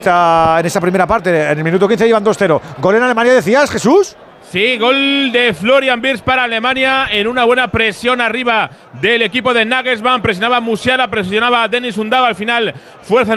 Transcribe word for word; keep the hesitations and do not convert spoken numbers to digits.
En esa primera parte, en el minuto quince llevan dos cero. Gol en Alemania, decías, Jesús. Sí, gol de Florian Wirtz para Alemania en una buena presión arriba del equipo de Nagelsmann. Presionaba Musiala, presionaba a Dennis Undav. Al final, fuerza